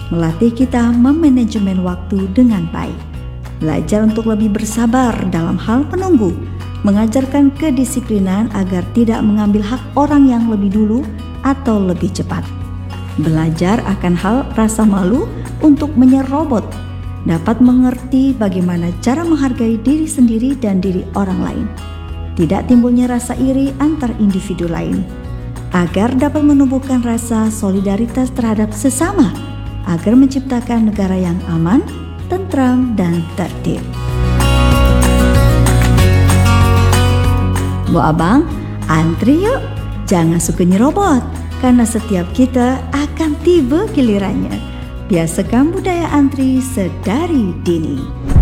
melatih kita memanajemen waktu dengan baik, belajar untuk lebih bersabar dalam hal menunggu, mengajarkan kedisiplinan agar tidak mengambil hak orang yang lebih dulu atau lebih cepat, belajar akan hal rasa malu untuk menyerobot, dapat mengerti bagaimana cara menghargai diri sendiri dan diri orang lain, tidak timbulnya rasa iri antar individu lain, agar dapat menumbuhkan rasa solidaritas terhadap sesama, agar menciptakan negara yang aman, tentram, dan tertib. Bu Abang, antri yuk, jangan suka nyerobot, karena setiap kita akan tiba gilirannya. Biasakan budaya antri sedari dini.